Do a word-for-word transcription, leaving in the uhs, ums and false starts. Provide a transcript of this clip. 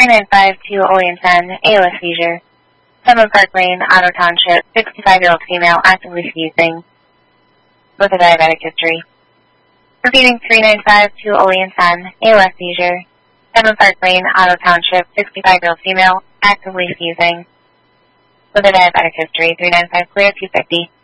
three nine five two Olean ten, A L S seizure. Summer Park Lane, Otto Township, sixty-five-year-old female, actively seizing, with a diabetic history. Repeating three nine five two Olean ten, A L S seizure. Summer Park Lane, Otto Township, sixty-five-year-old female, actively seizing, with a diabetic history. three nine five clear, two fifty.